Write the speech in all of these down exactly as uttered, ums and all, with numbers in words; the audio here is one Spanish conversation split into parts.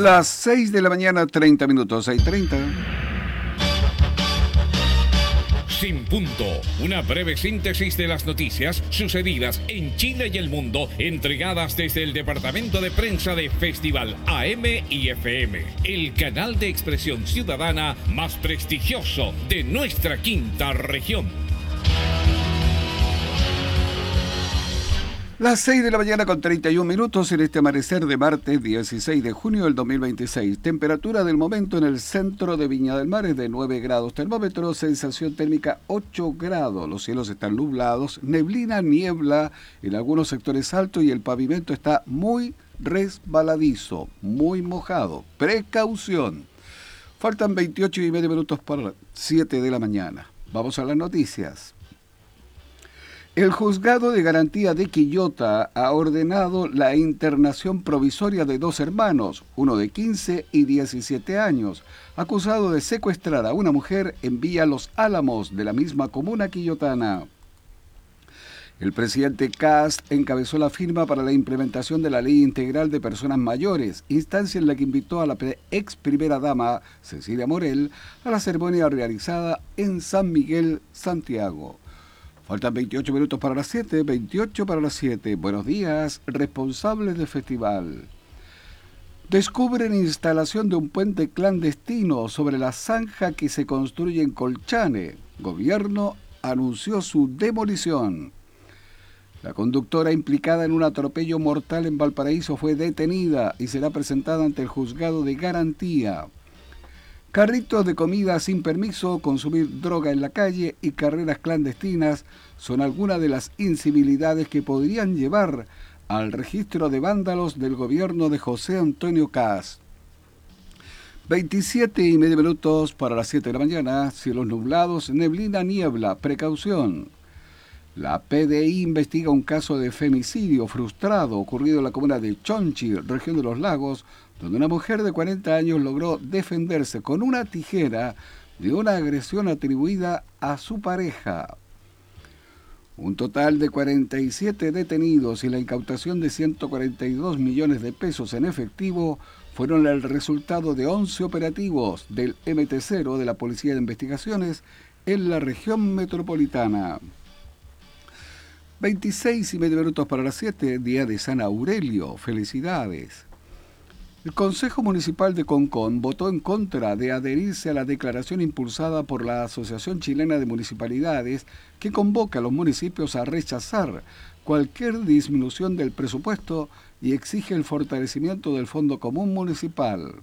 Las seis de la mañana, treinta minutos, seis treinta. Sin Punto, una breve síntesis de las noticias sucedidas en Chile y el mundo, entregadas desde el departamento de prensa de Festival A M y F M, el canal de expresión ciudadana más prestigioso de nuestra quinta región. Las seis de la mañana con treinta y un minutos en este amanecer de martes dieciséis de junio del dos mil veintiséis. Temperatura del momento en el centro de Viña del Mar es de nueve grados. Termómetro, sensación térmica ocho grados. Los cielos están nublados, neblina, niebla en algunos sectores altos y el pavimento está muy resbaladizo, muy mojado. Precaución. Faltan veintiocho y medio minutos para las siete de la mañana. Vamos a las noticias. El Juzgado de Garantía de Quillota ha ordenado la internación provisoria de dos hermanos, uno de quince y diecisiete años, acusado de secuestrar a una mujer en Villa Los Álamos, de la misma comuna quillotana. El presidente Kast encabezó la firma para la implementación de la Ley Integral de Personas Mayores, instancia en la que invitó a la ex primera dama, Cecilia Morel, a la ceremonia realizada en San Miguel, Santiago. Faltan veintiocho minutos para las siete, veintiocho para las siete. Buenos días, responsables del festival. Descubren instalación de un puente clandestino sobre la zanja que se construye en Colchane. Gobierno anunció su demolición. La conductora implicada en un atropello mortal en Valparaíso fue detenida y será presentada ante el juzgado de garantía. Carritos de comida sin permiso, consumir droga en la calle y carreras clandestinas son algunas de las incivilidades que podrían llevar al registro de vándalos del gobierno de José Antonio Kast. veintisiete y medio minutos para las siete de la mañana, cielos nublados, neblina, niebla, precaución. La P D I investiga un caso de femicidio frustrado ocurrido en la comuna de Chonchi, región de los Lagos, donde una mujer de cuarenta años logró defenderse con una tijera de una agresión atribuida a su pareja. Un total de cuarenta y siete detenidos y la incautación de ciento cuarenta y dos millones de pesos en efectivo fueron el resultado de once operativos del M T cero de la Policía de Investigaciones en la región metropolitana. veintiséis y medio minutos para las siete, día de San Aurelio. Felicidades. El Consejo Municipal de Concón votó en contra de adherirse a la declaración impulsada por la Asociación Chilena de Municipalidades que convoca a los municipios a rechazar cualquier disminución del presupuesto y exige el fortalecimiento del Fondo Común Municipal.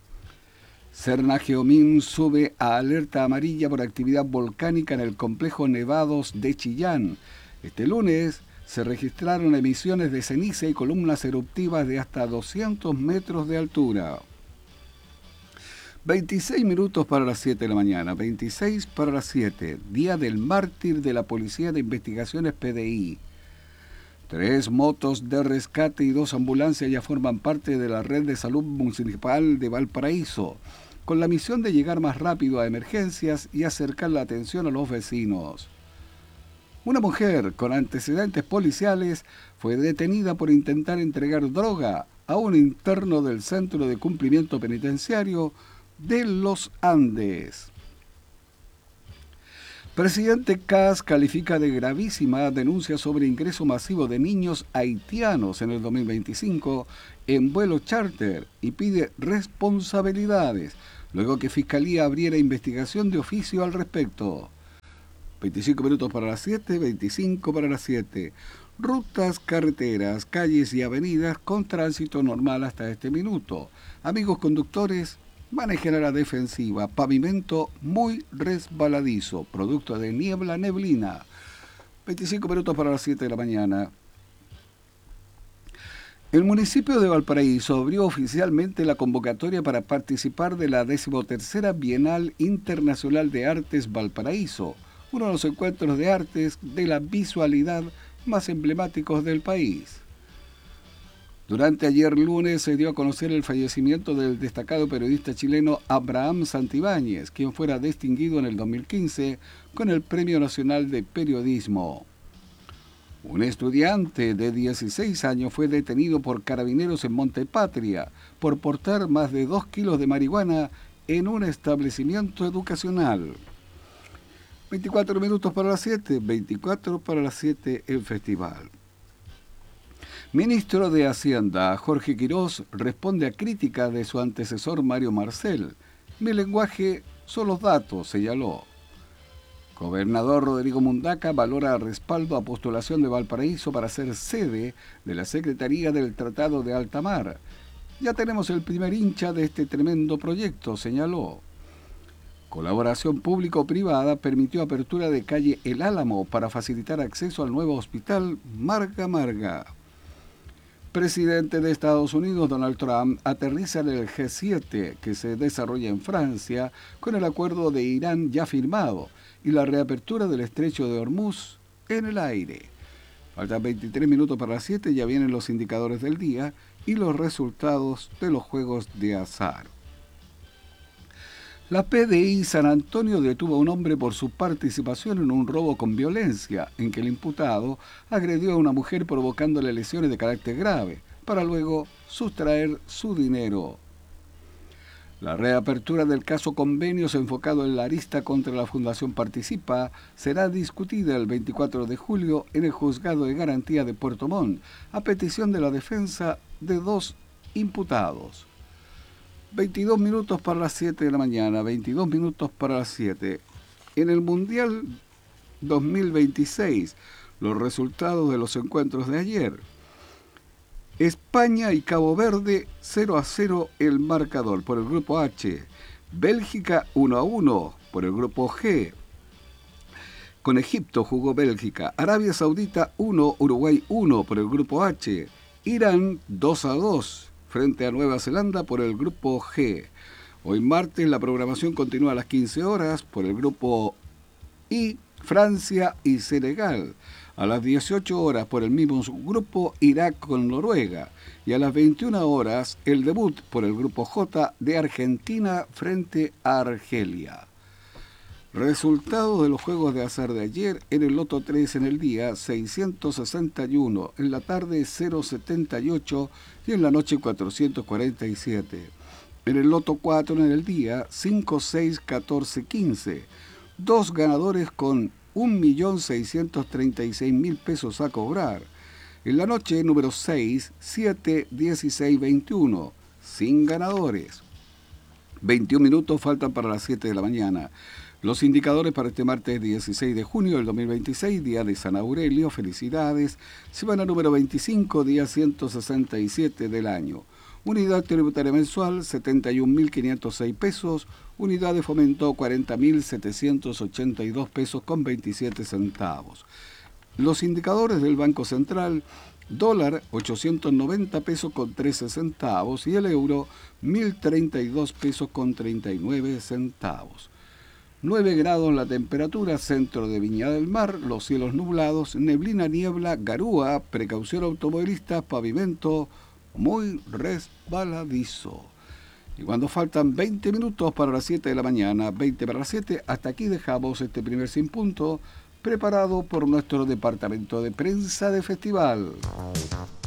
Cernageomin sube a alerta amarilla por actividad volcánica en el complejo Nevados de Chillán. Este lunes se registraron emisiones de ceniza y columnas eruptivas de hasta doscientos metros de altura. veintiséis minutos para las siete de la mañana, veintiséis para las siete, Día del Mártir de la Policía de Investigaciones P D I. Tres motos de rescate y dos ambulancias ya forman parte de la red de salud municipal de Valparaíso, con la misión de llegar más rápido a emergencias y acercar la atención a los vecinos. Una mujer con antecedentes policiales fue detenida por intentar entregar droga a un interno del Centro de Cumplimiento Penitenciario de Los Andes. Presidente Kast califica de gravísima denuncia sobre ingreso masivo de niños haitianos en el dos mil veinticinco en vuelo charter y pide responsabilidades, luego que Fiscalía abriera investigación de oficio al respecto. veinticinco minutos para las siete, veinticinco para las siete. Rutas, carreteras, calles y avenidas con tránsito normal hasta este minuto. Amigos conductores, manejen a la defensiva. Pavimento muy resbaladizo, producto de niebla, neblina. veinticinco minutos para las siete de la mañana. El municipio de Valparaíso abrió oficialmente la convocatoria para participar de la decimotercera Bienal Internacional de Artes Valparaíso, uno de los encuentros de artes de la visualidad más emblemáticos del país. Durante ayer lunes se dio a conocer el fallecimiento del destacado periodista chileno Abraham Santibáñez, quien fuera distinguido en el dos mil quince con el Premio Nacional de Periodismo. Un estudiante de dieciséis años fue detenido por carabineros en Montepatria por portar más de dos kilos de marihuana en un establecimiento educacional. veinticuatro minutos para las siete, veinticuatro para las siete en Festival. Ministro de Hacienda, Jorge Quirós, responde a críticas de su antecesor Mario Marcel. Mi lenguaje son los datos, señaló. Gobernador Rodrigo Mundaca valora respaldo a postulación de Valparaíso para ser sede de la Secretaría del Tratado de Alta Mar. Ya tenemos el primer hincha de este tremendo proyecto, señaló. Colaboración público-privada permitió apertura de calle El Álamo para facilitar acceso al nuevo hospital Marga Marga. Presidente de Estados Unidos, Donald Trump, aterriza en el G siete que se desarrolla en Francia con el acuerdo de Irán ya firmado y la reapertura del estrecho de Hormuz en el aire. Faltan veintitrés minutos para las siete, ya vienen los indicadores del día y los resultados de los juegos de azar. La P D I San Antonio detuvo a un hombre por su participación en un robo con violencia, en que el imputado agredió a una mujer provocándole lesiones de carácter grave, para luego sustraer su dinero. La reapertura del caso Convenios enfocado en la arista contra la Fundación Participa será discutida el veinticuatro de julio en el Juzgado de Garantía de Puerto Montt, a petición de la defensa de dos imputados. veintidós minutos para las siete de la mañana, veintidós minutos para las siete. En el Mundial dos mil veintiséis, los resultados de los encuentros de ayer. España y Cabo Verde cero a cero el marcador por el grupo H. Bélgica uno a uno por el grupo G. Con Egipto jugó Bélgica. Arabia Saudita uno, Uruguay uno por el grupo H. Irán dos a dos frente a Nueva Zelanda por el grupo G. Hoy martes la programación continúa a las quince horas por el grupo I, Francia y Senegal. A las dieciocho horas por el mismo grupo Irak con Noruega. Y a las veintiuna horas el debut por el grupo J de Argentina frente a Argelia. Resultados de los juegos de azar de ayer: en el Loto tres en el día seiscientos sesenta y uno, en la tarde cero setenta y ocho y en la noche cuatrocientos cuarenta y siete. En el Loto cuatro en el día cinco, seis, catorce, quince. Dos ganadores con un millón seiscientos treinta y seis mil pesos a cobrar. En la noche número seis, siete, dieciséis, veintiuno. Sin ganadores. veintiún minutos faltan para las siete de la mañana. Los indicadores para este martes dieciséis de junio del dos mil veintiséis, día de San Aurelio, felicidades. Semana número veinticinco, día ciento sesenta y siete del año. Unidad tributaria mensual, setenta y un mil quinientos seis pesos. Unidad de fomento, cuarenta mil setecientos ochenta y dos pesos con veintisiete centavos. Los indicadores del Banco Central: dólar ochocientos noventa pesos con trece centavos y el euro mil treinta y dos pesos con treinta y nueve centavos. nueve grados la temperatura, centro de Viña del Mar, los cielos nublados, neblina, niebla, garúa, precaución automovilistas, pavimento muy resbaladizo. Y cuando faltan veinte minutos para las siete de la mañana, veinte para las siete, hasta aquí dejamos este primer Sin Punto, preparado por nuestro departamento de prensa de festival.